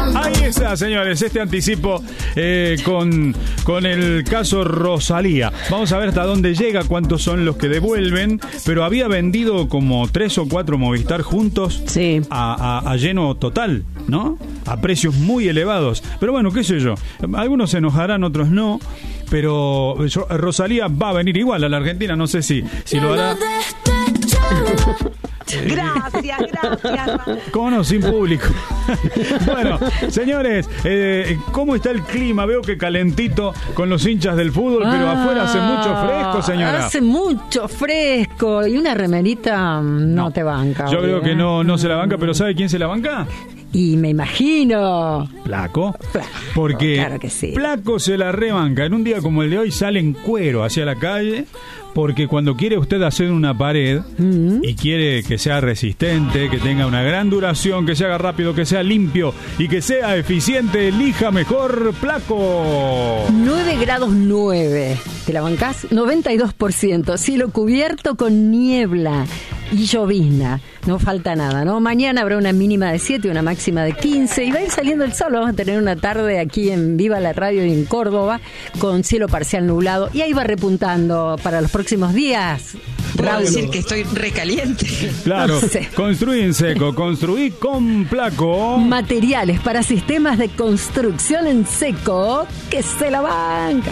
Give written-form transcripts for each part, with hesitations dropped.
Ahí está, señores, este anticipo con el caso Rosalía. Vamos a ver hasta dónde llega, cuántos son los que devuelven, pero había vendido como 3 o 4 Movistar juntos, sí, a lleno total, ¿no? A precios muy elevados. Pero bueno, qué sé yo, algunos se enojarán, otros no, pero Rosalía va a venir igual a la Argentina, no sé si lo hará. Gracias. ¿Cómo no? Sin público. Bueno, señores, ¿cómo está el clima? Veo que calentito con los hinchas del fútbol, pero afuera hace mucho fresco, señora. Hace mucho fresco y una remerita no te banca. Yo creo que no se la banca, pero ¿sabe quién se la banca? Y me imagino. Placo. Porque claro que sí. Placo se la rebanca. En un día como el de hoy sale en cuero hacia la calle, porque cuando quiere usted hacer una pared y quiere que sea resistente, que tenga una gran duración, que se haga rápido, que sea limpio y que sea eficiente, elija mejor Placo. 9 grados 9. ¿Te la bancás? 92%. Cielo cubierto con niebla y llovizna. No falta nada, ¿no? Mañana habrá una mínima de 7 y una máxima de 15 y va a ir saliendo el sol. Vamos a tener una tarde aquí en Viva la Radio y en Córdoba con cielo parcial nublado y ahí va repuntando para los próximos días. Puedo decir que estoy recaliente. Claro, No sé. Construí en seco, construí con Placo. Materiales para sistemas de construcción en seco que se la banca.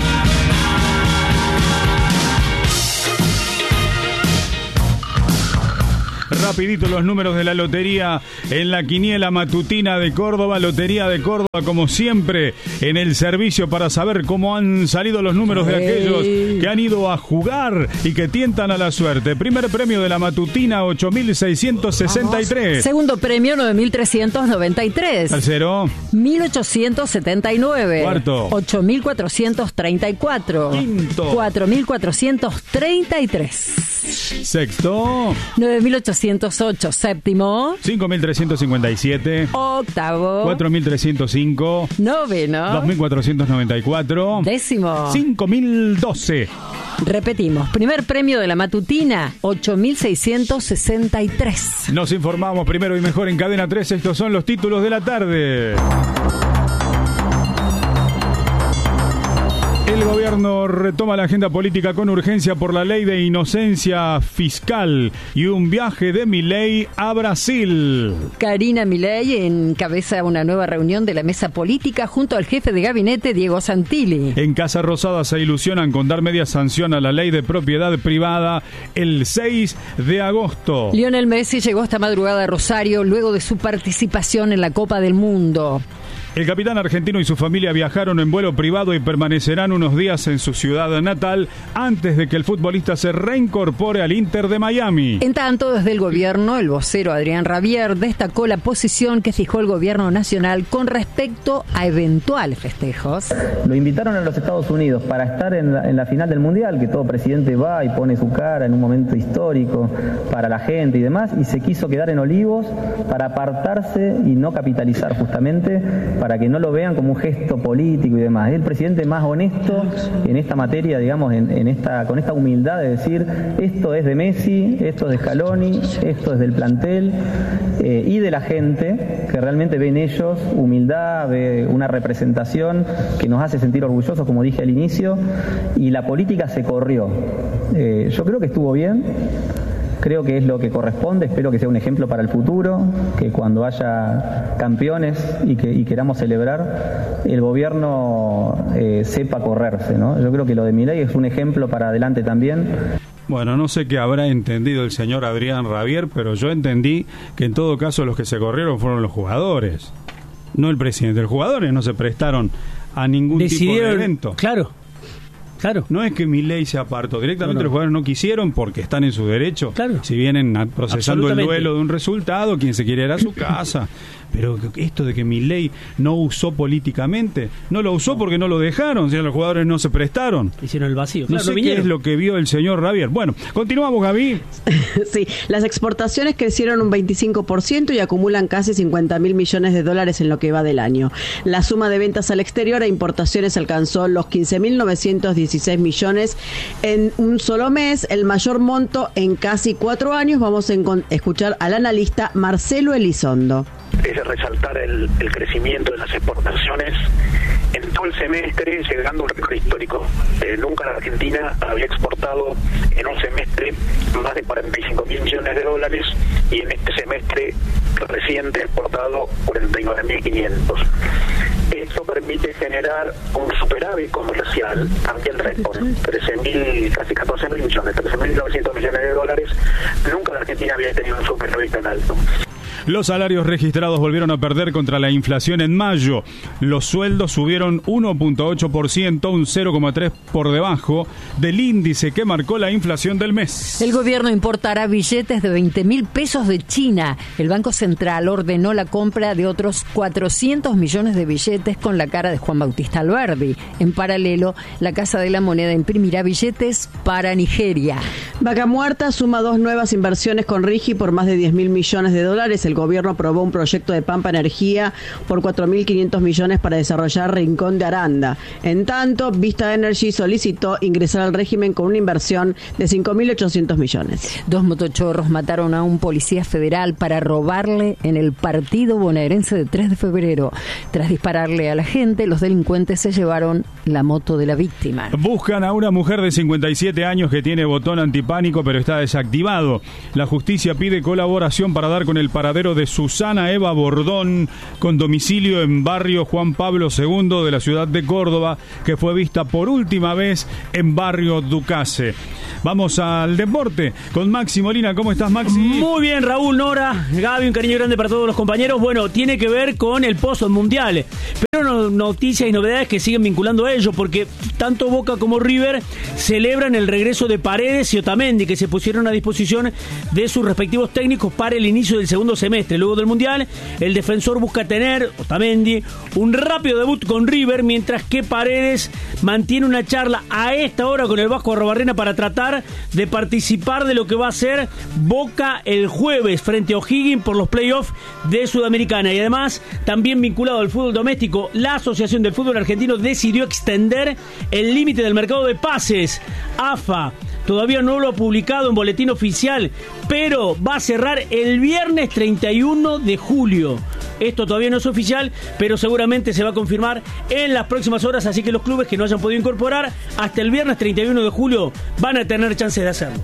Rapidito los números de la lotería en la quiniela matutina de Córdoba, Lotería de Córdoba, como siempre, en el servicio para saber cómo han salido los números de aquellos que han ido a jugar y que tientan a la suerte. Primer premio de la matutina, 8.663. Segundo premio, 9.393. Tercero, 1.879. Cuarto, 8.434. Quinto, 4.433. sexto, 9.808. Séptimo, 5.357. octavo, 4.305. noveno, 2.494. décimo, 5.012. repetimos, primer premio de la matutina, 8.663. Nos informamos primero y mejor en Cadena 3. Estos son los títulos de la tarde. El gobierno retoma la agenda política con urgencia por la ley de inocencia fiscal y un viaje de Milei a Brasil. Karina Milei encabeza una nueva reunión de la mesa política junto al jefe de gabinete Diego Santilli. En Casa Rosada se ilusionan con dar media sanción a la ley de propiedad privada el 6 de agosto. Lionel Messi llegó esta madrugada a Rosario luego de su participación en la Copa del Mundo. El capitán argentino y su familia viajaron en vuelo privado y permanecerán unos días en su ciudad natal antes de que el futbolista se reincorpore al Inter de Miami. En tanto, desde el gobierno, el vocero Adrián Rabier destacó la posición que fijó el gobierno nacional con respecto a eventuales festejos. Lo invitaron a los Estados Unidos para estar en la final del Mundial, que todo presidente va y pone su cara en un momento histórico para la gente y demás, y se quiso quedar en Olivos para apartarse y no capitalizar justamente, para que no lo vean como un gesto político y demás. Es el presidente más honesto en esta materia, digamos, con esta humildad de decir, esto es de Messi, esto es de Scaloni, esto es del plantel y de la gente, que realmente ve en ellos humildad, ve una representación que nos hace sentir orgullosos, como dije al inicio, y la política se corrió. Yo creo que estuvo bien. Creo que es lo que corresponde, espero que sea un ejemplo para el futuro, que cuando haya campeones y queramos celebrar, el gobierno sepa correrse, ¿no? Yo creo que lo de Milei es un ejemplo para adelante también. Bueno, no sé qué habrá entendido el señor Adrián Rabier, pero yo entendí que en todo caso los que se corrieron fueron los jugadores, no el presidente. Los jugadores no se prestaron a ningún tipo de evento. Claro. No es que Milei se apartó, directamente los jugadores no quisieron porque están en su derecho. Claro. Si vienen procesando el duelo de un resultado, quien se quiere ir a su casa. Pero esto de que Milei no usó políticamente, no lo usó porque no lo dejaron, o sea, los jugadores no se prestaron. Hicieron el vacío. No sé qué es lo que vio el señor Rabier. Bueno, continuamos, Gaby. Sí, las exportaciones crecieron un 25% y acumulan casi 50.000 millones de dólares en lo que va del año. La suma de ventas al exterior e importaciones alcanzó los 15.917 16 millones en un solo mes, el mayor monto en casi 4 años. Vamos a escuchar al analista Marcelo Elizondo. Es resaltar el crecimiento de las exportaciones en todo el semestre, llegando a un récord histórico. Nunca la Argentina había exportado en un semestre más de 45.000 millones de dólares y en este semestre reciente ha exportado 49.500. Esto permite generar un superávit comercial, también récord, 13.000, casi 14.000 millones, 13.900 millones de dólares. Nunca la Argentina había tenido un superávit tan alto. Los salarios registrados volvieron a perder contra la inflación en mayo. Los sueldos subieron 1.8%, un 0.3% por debajo del índice que marcó la inflación del mes. El gobierno importará billetes de 20.000 pesos de China. El Banco Central ordenó la compra de otros 400 millones de billetes con la cara de Juan Bautista Alberdi. En paralelo, la Casa de la Moneda imprimirá billetes para Nigeria. Vaca Muerta suma 2 nuevas inversiones con Rigi por más de 10.000 millones de dólares. El gobierno aprobó un proyecto de Pampa Energía por 4.500 millones para desarrollar Rincón de Aranda. En tanto, Vista Energy solicitó ingresar al régimen con una inversión de 5.800 millones. 2 motochorros mataron a un policía federal para robarle en el partido bonaerense de 3 de febrero. Tras dispararle a la gente, los delincuentes se llevaron la moto de la víctima. Buscan a una mujer de 57 años que tiene botón antipánico pero está desactivado. La justicia pide colaboración para dar con el paradero de Susana Eva Bordón, con domicilio en barrio Juan Pablo II de la ciudad de Córdoba, que fue vista por última vez en barrio Ducase. Vamos al deporte con Maxi Molina. ¿Cómo estás, Maxi? Muy bien, Raúl, Nora, Gaby, un cariño grande para todos los compañeros. Bueno, tiene que ver con el pozo mundial, pero noticias y novedades que siguen vinculando a ello, porque tanto Boca como River celebran el regreso de Paredes y Otamendi, que se pusieron a disposición de sus respectivos técnicos para el inicio del segundo semestre. Luego del Mundial, el defensor busca tener, Otamendi, un rápido debut con River, mientras que Paredes mantiene una charla a esta hora con el Vasco Arrobarrena para tratar de participar de lo que va a ser Boca el jueves frente a O'Higgins por los playoffs de Sudamericana. Y además, también vinculado al fútbol doméstico, la Asociación del Fútbol Argentino decidió extender el límite del mercado de pases. AFA todavía no lo ha publicado en boletín oficial, pero va a cerrar el viernes 31 de julio. Esto todavía no es oficial, pero seguramente se va a confirmar en las próximas horas, así que los clubes que no hayan podido incorporar hasta el viernes 31 de julio van a tener chances de hacerlo.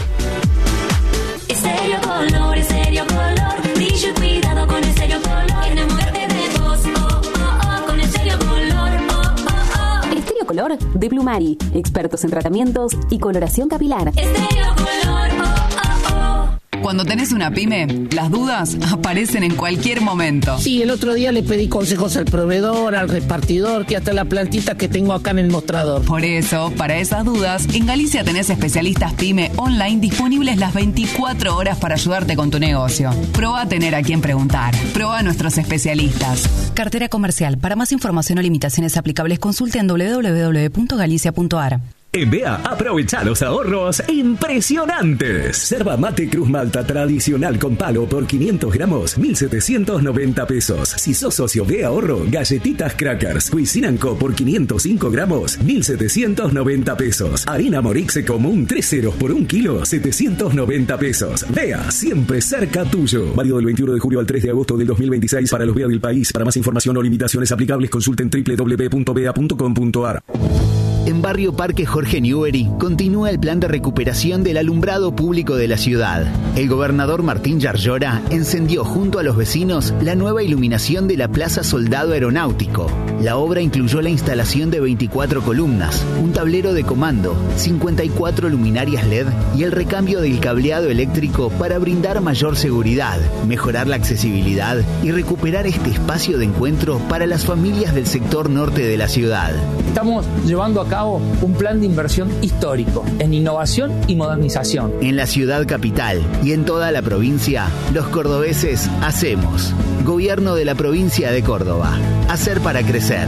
Estéreo Color, brillo y cuidado con Estéreo Color. Enamórate de vos, con Estéreo Color, Estéreo Color de Blumari, expertos en tratamientos y coloración capilar. Estéreo Color, Cuando tenés una pyme, las dudas aparecen en cualquier momento. Sí, el otro día le pedí consejos al proveedor, al repartidor, que hasta la plantita que tengo acá en el mostrador. Por eso, para esas dudas, en Galicia tenés especialistas pyme online disponibles las 24 horas para ayudarte con tu negocio. Probá a tener a quien preguntar. Probá a nuestros especialistas. Cartera comercial. Para más información o limitaciones aplicables, consulte en www.galicia.ar. En BEA, aprovecha los ahorros impresionantes. Yerba mate Cruz Malta tradicional con palo por 500 gramos, 1.790 pesos. Si sos socio BEA Ahorro, galletitas Crackers Cuisine & Co por 505 gramos, 1.790 pesos. Harina Morixe Común 3 ceros por 1 kilo, 790 pesos. BEA, siempre cerca tuyo. Válido del 21 de julio al 3 de agosto del 2026 para los BEA del país. Para más información o limitaciones aplicables, consulten www.bea.com.ar. En Barrio Parque Jorge Newbery continúa el plan de recuperación del alumbrado público de la ciudad. El gobernador Martín Yarlora encendió junto a los vecinos la nueva iluminación de la Plaza Soldado Aeronáutico. La obra incluyó la instalación de 24 columnas, un tablero de comando, 54 luminarias LED y el recambio del cableado eléctrico para brindar mayor seguridad, mejorar la accesibilidad y recuperar este espacio de encuentro para las familias del sector norte de la ciudad. Estamos llevando a cabo un plan de inversión histórico en innovación y modernización. En la ciudad capital y en toda la provincia, los cordobeses hacemos. Gobierno de la provincia de Córdoba. Hacer para crecer.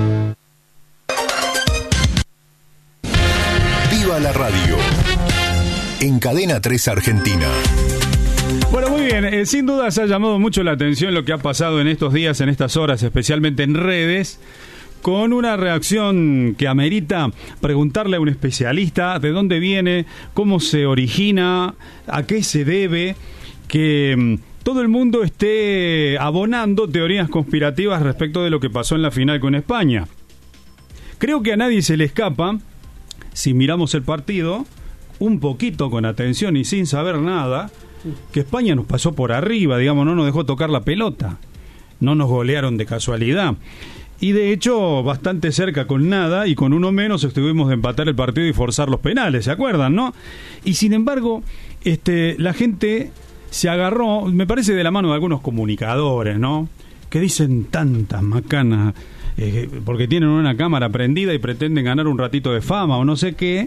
Viva la radio. En Cadena 3 Argentina. Bueno, muy bien. Sin duda se ha llamado mucho la atención lo que ha pasado en estos días, en estas horas, especialmente en redes, con una reacción que amerita preguntarle a un especialista de dónde viene, cómo se origina, a qué se debe, que todo el mundo esté abonando teorías conspirativas respecto de lo que pasó en la final con España. Creo que a nadie se le escapa, si miramos el partido un poquito con atención y sin saber nada, que España nos pasó por arriba, digamos, no nos dejó tocar la pelota, no nos golearon de casualidad. Y de hecho, bastante cerca con nada, y con uno menos estuvimos de empatar el partido y forzar los penales, ¿se acuerdan, no? Y sin embargo, la gente se agarró, me parece, de la mano de algunos comunicadores, ¿no? Que dicen tantas macanas, porque tienen una cámara prendida y pretenden ganar un ratito de fama o no sé qué,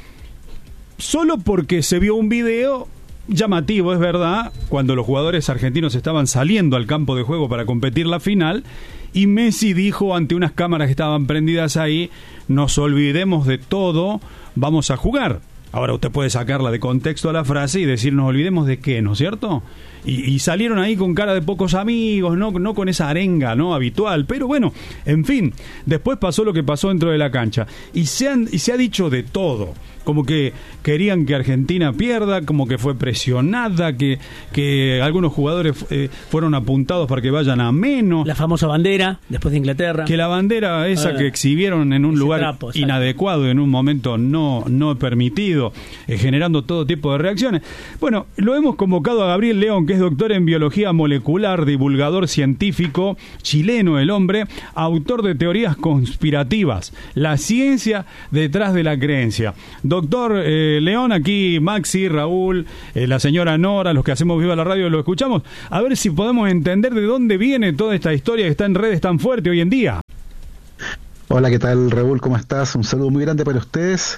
solo porque se vio un video llamativo, es verdad, cuando los jugadores argentinos estaban saliendo al campo de juego para competir la final, y Messi dijo ante unas cámaras que estaban prendidas ahí: nos olvidemos de todo, vamos a jugar. Ahora usted puede sacarla de contexto a la frase y decir nos olvidemos de qué, ¿no es cierto? Y salieron ahí con cara de pocos amigos, no con esa arenga, ¿no?, habitual. Pero bueno, en fin, después pasó lo que pasó dentro de la cancha. Y se ha dicho de todo. Como que querían que Argentina pierda, como que fue presionada, que algunos jugadores fueron apuntados para que vayan a menos. La famosa bandera, después de Inglaterra. Que la bandera esa que exhibieron en un lugar trapo, inadecuado, en un momento no permitido, generando todo tipo de reacciones. Bueno, lo hemos convocado a Gabriel León, que es doctor en biología molecular, divulgador científico, chileno el hombre, autor de teorías conspirativas, la ciencia detrás de la creencia. Doctor León, aquí Maxi, Raúl, la señora Nora, los que hacemos Viva la Radio lo escuchamos, a ver si podemos entender de dónde viene toda esta historia que está en redes tan fuerte hoy en día. Hola, ¿qué tal, Raúl? ¿Cómo estás? Un saludo muy grande para ustedes.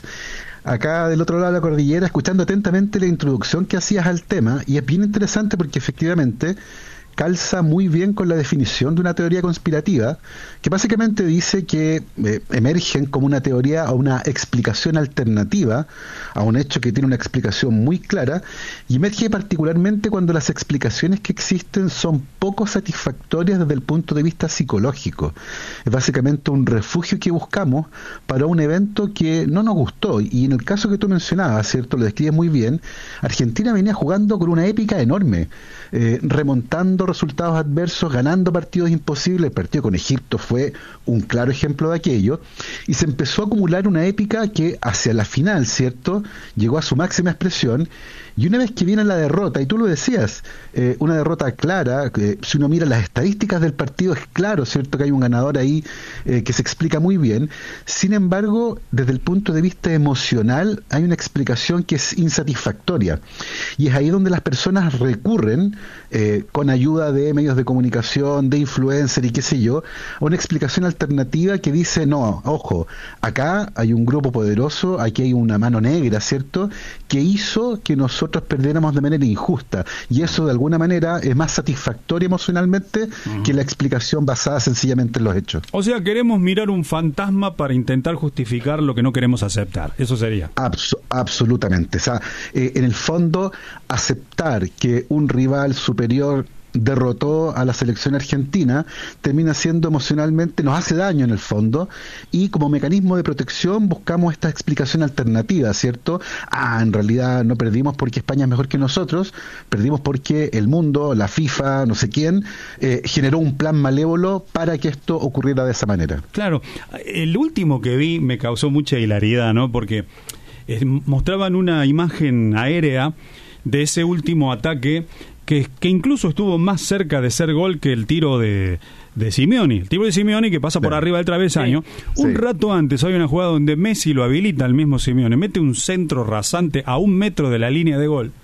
Acá del otro lado de la cordillera, escuchando atentamente la introducción que hacías al tema, y es bien interesante porque efectivamente calza muy bien con la definición de una teoría conspirativa, que básicamente dice que emergen como una teoría o una explicación alternativa a un hecho que tiene una explicación muy clara, y emerge particularmente cuando las explicaciones que existen son poco satisfactorias desde el punto de vista psicológico. Es básicamente un refugio que buscamos para un evento que no nos gustó, y en el caso que tú mencionabas, ¿cierto?, lo describes muy bien. Argentina venía jugando con una épica enorme, remontando resultados adversos, ganando partidos imposibles. El partido con Egipto fue un claro ejemplo de aquello, y se empezó a acumular una épica que hacia la final, ¿cierto?, llegó a su máxima expresión. Y una vez que viene la derrota, y tú lo decías, una derrota clara, si uno mira las estadísticas del partido es claro, ¿cierto?, que hay un ganador ahí que se explica muy bien. Sin embargo, desde el punto de vista emocional hay una explicación que es insatisfactoria, y es ahí donde las personas recurren, con ayuda de medios de comunicación, de influencers y qué sé yo, a una explicación alternativa que dice: no, ojo, acá hay un grupo poderoso, aquí hay una mano negra, ¿cierto?, que hizo que nosotros perdiéramos de manera injusta, y eso de alguna manera es más satisfactorio emocionalmente que la explicación basada sencillamente en los hechos. O sea, queremos mirar un fantasma para intentar justificar lo que no queremos aceptar. Eso sería. Absolutamente. O sea, en el fondo, aceptar que un rival superior derrotó a la selección argentina termina siendo emocionalmente, nos hace daño en el fondo, y como mecanismo de protección buscamos esta explicación alternativa, ¿cierto? En realidad no perdimos porque España es mejor que nosotros, perdimos porque el mundo, la FIFA, no sé quién, generó un plan malévolo para que esto ocurriera de esa manera. Claro, el último que vi me causó mucha hilaridad, ¿no? Porque mostraban una imagen aérea de ese último ataque que incluso estuvo más cerca de ser gol que el tiro de Simeone. El tiro de Simeone que pasa por arriba del travesaño. Un rato antes hay una jugada donde Messi lo habilita al mismo Simeone, mete un centro rasante a 1 metro de la línea de gol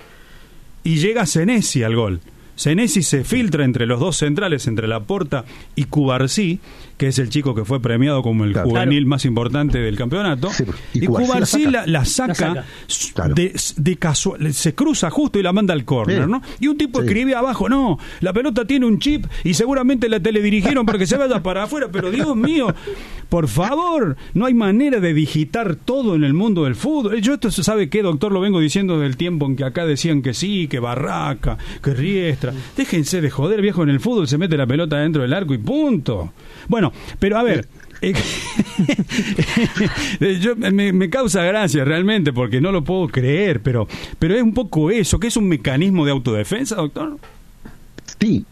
y llega Senesi al gol. Senesi se filtra entre los dos centrales, entre Laporta y Cubarsí, que es el chico que fue premiado como el juvenil más importante del campeonato, y Cubarsí la saca de casual, se cruza justo y la manda al córner, ¿no? Y un tipo escribe abajo: no, la pelota tiene un chip y seguramente la teledirigieron para que se vaya para afuera, pero Dios mío, por favor, no hay manera de digitar todo en el mundo del fútbol. Yo esto, ¿sabe qué, doctor? Lo vengo diciendo desde el tiempo en que acá decían que sí, que Barraca, que Riestra. Déjense de joder, viejo, en el fútbol se mete la pelota dentro del arco y punto. Bueno, pero a ver, Me causa gracia realmente porque no lo puedo creer, pero es un poco eso, que es un mecanismo de autodefensa, doctor. Sí.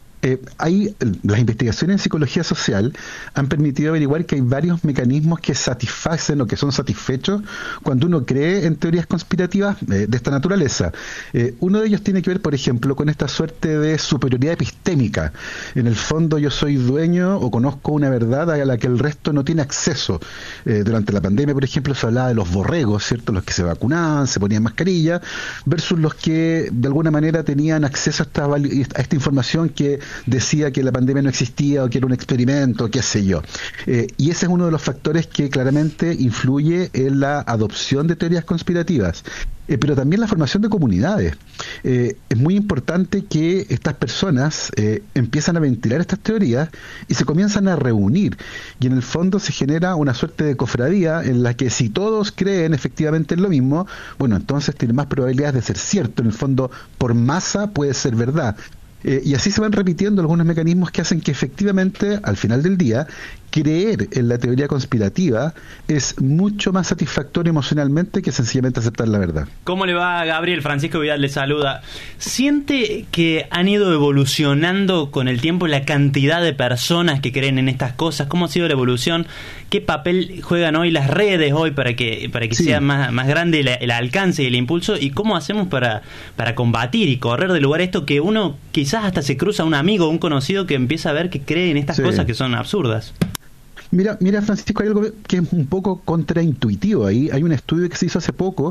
Las investigaciones en psicología social han permitido averiguar que hay varios mecanismos que satisfacen o que son satisfechos cuando uno cree en teorías conspirativas de esta naturaleza. Uno de ellos tiene que ver, por ejemplo, con esta suerte de superioridad epistémica. En el fondo, yo soy dueño o conozco una verdad a la que el resto no tiene acceso. Durante la pandemia, por ejemplo, se hablaba de los borregos, ¿cierto? Los que se vacunaban, se ponían mascarilla, versus los que de alguna manera tenían acceso a esta información que decía que la pandemia no existía o que era un experimento, qué sé yo. Y ese es uno de los factores que claramente influye en la adopción de teorías conspirativas. Pero también la formación de comunidades. Es muy importante que estas personas empiezan a ventilar estas teorías y se comienzan a reunir. Y en el fondo se genera una suerte de cofradía en la que si todos creen efectivamente en lo mismo, bueno, entonces tiene más probabilidades de ser cierto. En el fondo, por masa puede ser verdad. Y así se van repitiendo algunos mecanismos que hacen que efectivamente, al final del día, creer en la teoría conspirativa es mucho más satisfactorio emocionalmente que sencillamente aceptar la verdad. ¿Cómo le va, Gabriel? Francisco Vidal le saluda. ¿Siente que han ido evolucionando con el tiempo la cantidad de personas que creen en estas cosas? ¿Cómo ha sido la evolución? ¿Qué papel juegan hoy las redes hoy para que sí, sea más grande el alcance y el impulso? ¿Y cómo hacemos para combatir y correr del lugar esto que uno quizás hasta se cruza un amigo o un conocido que empieza a ver que cree en estas cosas que son absurdas? Mira, Francisco, hay algo que es un poco contraintuitivo ahí. Hay un estudio que se hizo hace poco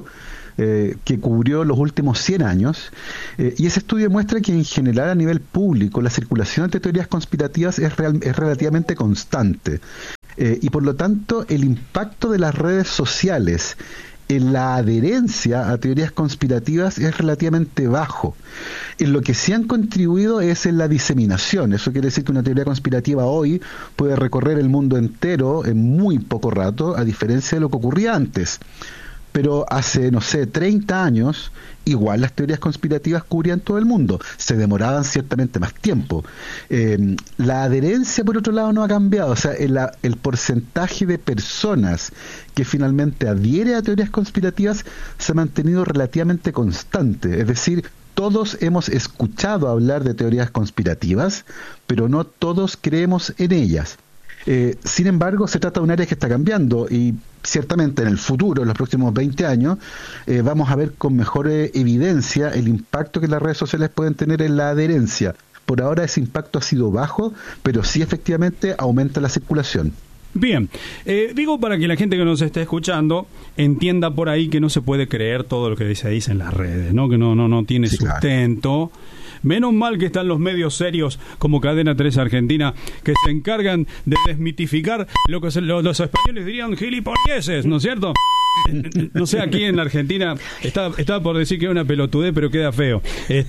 que cubrió los últimos 100 años y ese estudio muestra que en general a nivel público la circulación de teorías conspirativas es relativamente constante y por lo tanto el impacto de las redes sociales en la adherencia a teorías conspirativas es relativamente bajo. En lo que sí han contribuido es en la diseminación. Eso quiere decir que una teoría conspirativa hoy puede recorrer el mundo entero en muy poco rato, a diferencia de lo que ocurría antes. Pero hace, 30 años, igual las teorías conspirativas cubrían todo el mundo. Se demoraban ciertamente más tiempo. La adherencia, por otro lado, no ha cambiado. O sea, el porcentaje de personas que finalmente adhiere a teorías conspirativas se ha mantenido relativamente constante. Es decir, todos hemos escuchado hablar de teorías conspirativas, pero no todos creemos en ellas. Sin embargo, se trata de un área que está cambiando y ciertamente en el futuro, en los próximos 20 años, vamos a ver con mejor evidencia el impacto que las redes sociales pueden tener en la adherencia. Por ahora ese impacto ha sido bajo, pero sí efectivamente aumenta la circulación. Bien, digo para que la gente que nos esté escuchando entienda por ahí que no se puede creer todo lo que se dice en las redes, ¿no? Que no tiene sustento. Claro. Menos mal que están los medios serios como Cadena 3 Argentina que se encargan de desmitificar lo que los españoles dirían gilipolleces, ¿no es cierto? No sé, aquí en la Argentina estaba por decir que es una pelotudez, pero queda feo.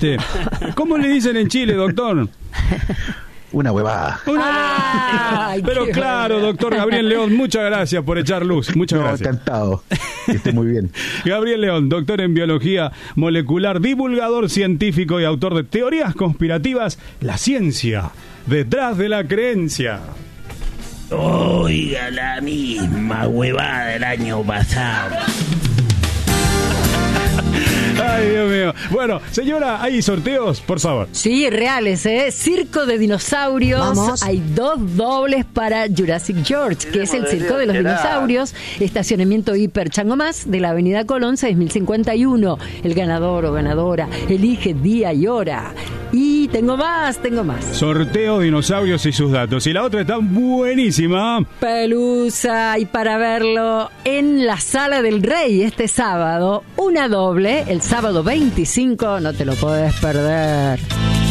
¿Cómo le dicen en Chile, doctor? Una huevada. Pero claro, doctor Gabriel León, muchas gracias por echar luz. Muchas gracias. Encantado. Que esté muy bien. Gabriel León, doctor en biología molecular, divulgador científico y autor de Teorías Conspirativas, la ciencia detrás de la creencia. Oiga, la misma huevada del año pasado. Ay, Dios mío. Bueno, señora, ¿hay sorteos? Por favor. Sí, reales, ¿eh? Circo de dinosaurios. Vamos. Hay 2 dobles para Jurassic George, que es el circo de los dinosaurios. Estacionamiento Hiper Chango Más de la Avenida Colón, 6051. El ganador o ganadora elige día y hora. Y tengo más. Sorteo dinosaurios y sus datos. Y la otra está buenísima. Pelusa. Y para verlo en la Sala del Rey este sábado, una doble, el sábado 25, no te lo puedes perder.